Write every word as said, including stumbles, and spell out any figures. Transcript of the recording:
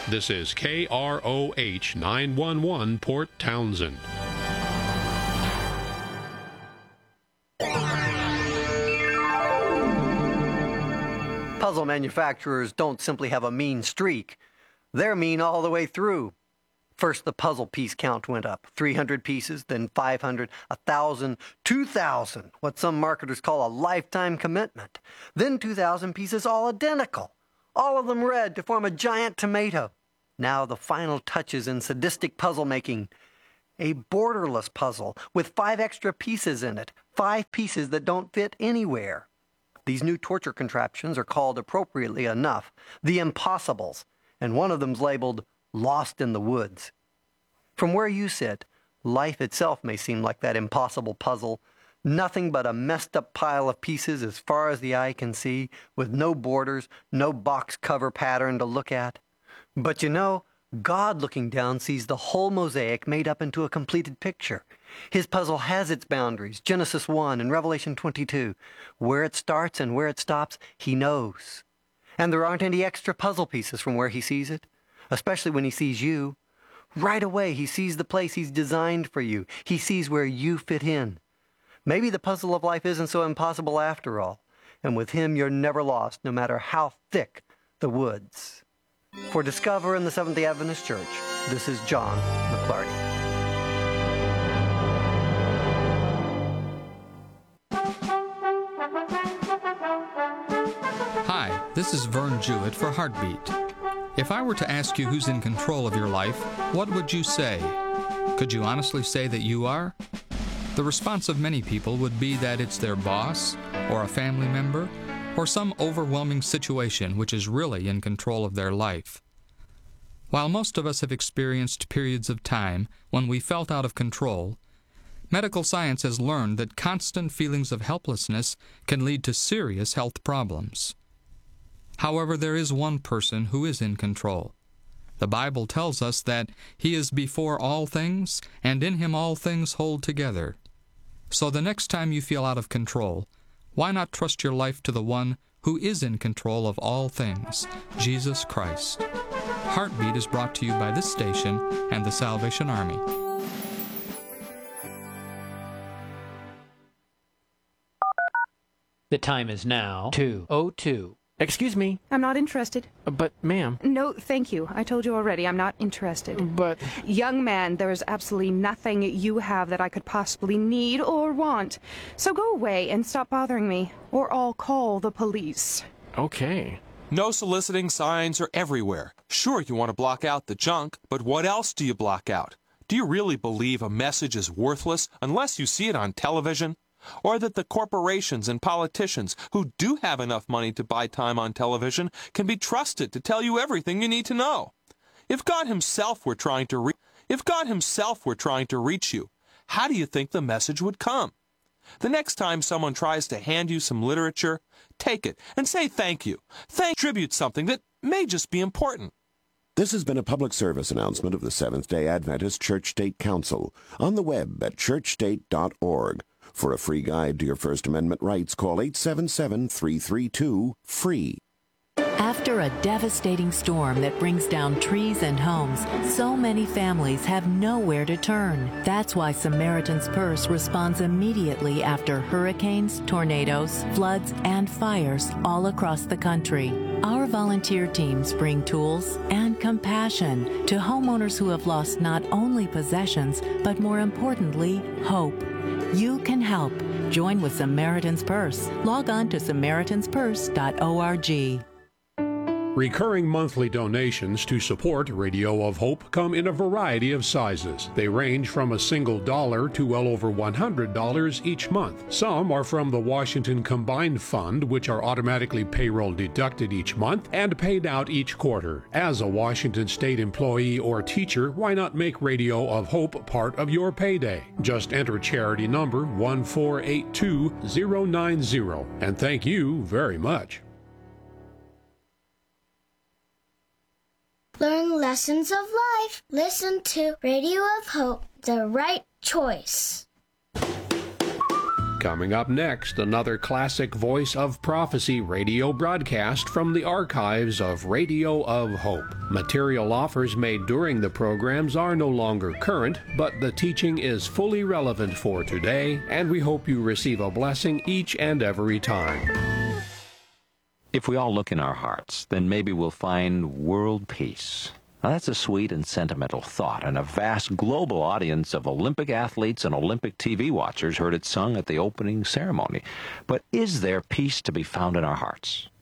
This is K R O H nine one one Port Townsend. Puzzle manufacturers don't simply have a mean streak. They're mean all the way through. First, the puzzle piece count went up. three hundred pieces, then five hundred, one thousand, two thousand, what some marketers call a lifetime commitment. Then two thousand pieces all identical, all of them red to form a giant tomato. Now the final touches in sadistic puzzle making. A borderless puzzle with five extra pieces in it, five pieces that don't fit anywhere. These new torture contraptions are called appropriately enough the impossibles, and one of them's labeled Lost in the Woods. From where you sit, life itself may seem like that impossible puzzle, nothing but a messed up pile of pieces as far as the eye can see, with no borders, no box cover pattern to look at. But you know, God looking down sees the whole mosaic made up into a completed picture. His puzzle has its boundaries, Genesis one and Revelation twenty-two. Where it starts and where it stops, he knows. And there aren't any extra puzzle pieces from where he sees it, especially when he sees you. Right away, he sees the place he's designed for you. He sees where you fit in. Maybe the puzzle of life isn't so impossible after all, and with him you're never lost, no matter how thick the woods. For Discover in the Seventh-day Adventist Church, this is John McClarty. Hi, this is Vern Jewett for Heartbeat. If I were to ask you who's in control of your life, what would you say? Could you honestly say that you are? The response of many people would be that it's their boss, or a family member, or some overwhelming situation which is really in control of their life. While most of us have experienced periods of time when we felt out of control, medical science has learned that constant feelings of helplessness can lead to serious health problems. However, there is one person who is in control. The Bible tells us that He is before all things, and in Him all things hold together. So the next time you feel out of control, why not trust your life to the one who is in control of all things, Jesus Christ? Heartbeat is brought to you by this station and the Salvation Army. The time is now two oh two. Excuse me. I'm not interested. But, ma'am. No, thank you. I told you already, I'm not interested. But... Young man, there is absolutely nothing you have that I could possibly need or want. So go away and stop bothering me, or I'll call the police. Okay. No soliciting signs are everywhere. Sure, you want to block out the junk, but what else do you block out? Do you really believe a message is worthless unless you see it on television? Or that the corporations and politicians who do have enough money to buy time on television can be trusted to tell you everything you need to know? If God Himself were trying to re- if God Himself were trying to reach you, how do you think the message would come? The next time someone tries to hand you some literature, take it and say thank you. Thank tribute something that may just be important. This has been a public service announcement of the Seventh-day Adventist Church-State Council on the web at church state dot org. For a free guide to your First Amendment rights, call eight seven seven, three three two, FREE. After a devastating storm that brings down trees and homes, so many families have nowhere to turn. That's why Samaritan's Purse responds immediately after hurricanes, tornadoes, floods, and fires all across the country. Our volunteer teams bring tools and compassion to homeowners who have lost not only possessions, but more importantly, hope. You can help. Join with Samaritan's Purse. Log on to samaritans purse dot org. Recurring monthly donations to support Radio of Hope come in a variety of sizes. They range from a single dollar to well over one hundred dollars each month. Some are from the Washington Combined Fund, which are automatically payroll deducted each month and paid out each quarter. As a Washington State employee or teacher, why not make Radio of Hope part of your payday? Just enter charity number one four eight two zero nine zero. And thank you very much. Learn lessons of life. Listen to Radio of Hope, the right choice. Coming up next, another classic Voice of Prophecy radio broadcast from the archives of Radio of Hope. Material offers made during the programs are no longer current, but the teaching is fully relevant for today, and we hope you receive a blessing each and every time. If we all look in our hearts, then maybe we'll find world peace. Now, that's a sweet and sentimental thought, and a vast global audience of Olympic athletes and Olympic T V watchers heard it sung at the opening ceremony. But is there peace to be found in our hearts?